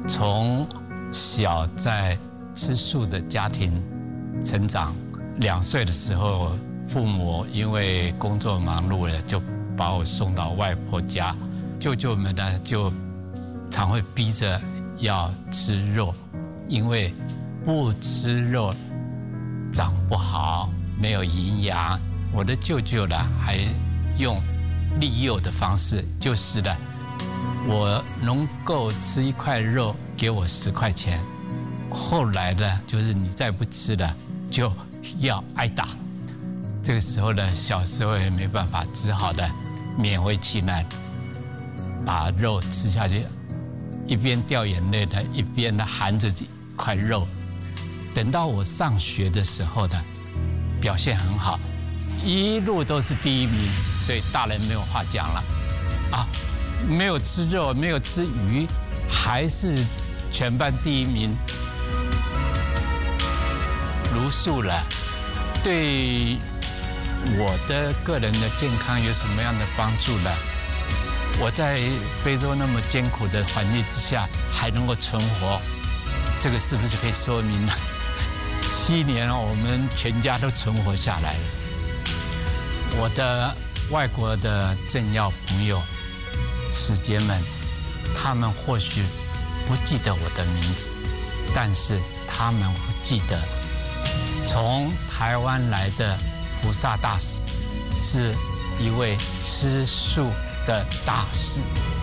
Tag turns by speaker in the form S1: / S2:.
S1: 从小在吃素的家庭成长，2岁的时候，父母因为工作忙碌了，就把我送到外婆家。舅舅们呢，就常会逼着要吃肉，因为不吃肉长不好，没有营养。我的舅舅呢，还用利诱的方式，就是呢，我能够吃1块肉，给我10块钱。后来呢，就是你再不吃了，就要挨打。这个时候呢，小时候也没办法，只好的勉为其难，把肉吃下去，一边掉眼泪呢，一边呢含着1块肉。等到我上学的时候呢，表现很好，一路都是第1名，所以大人没有话讲了，啊，没有吃肉，没有吃鱼，还是全班第1名，茹素了。对我的个人的健康有什么样的帮助呢？我在非洲那么艰苦的环境之下还能够存活，这个是不是可以说明呢？7年我们全家都存活下来了。我的外国的政要朋友、使节们，他们或许不记得我的名字，但是他们会记得从台湾来的菩萨大使是一位吃素的大师。